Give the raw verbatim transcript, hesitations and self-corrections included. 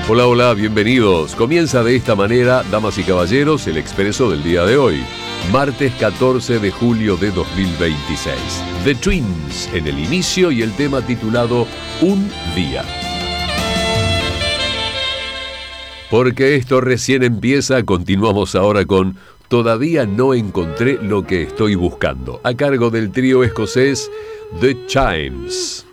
Hola, hola, bienvenidos. Comienza de esta manera, damas y caballeros, el expreso del día de hoy. Martes catorce de julio de dos mil veintiséis. The Twins en el inicio y el tema titulado Un Día. Porque esto recién empieza, continuamos ahora con Todavía no encontré lo que estoy buscando, a cargo del trío escocés The Chimes.